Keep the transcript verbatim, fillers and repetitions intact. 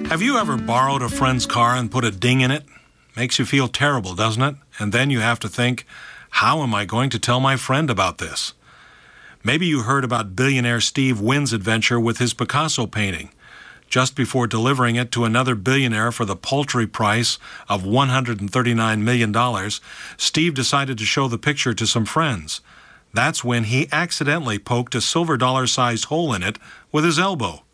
Have you ever borrowed a friend's car and put a ding in it? Makes you feel terrible, doesn't it? And then you have to think, how am I going to tell my friend about this? Maybe you heard about billionaire Steve Wynn's adventure with his Picasso painting. Just before delivering it to another billionaire for the paltry price of one hundred thirty-nine million dollars, Steve decided to show the picture to some friends. That's when he accidentally poked a silver dollar-sized hole in it with his elbow.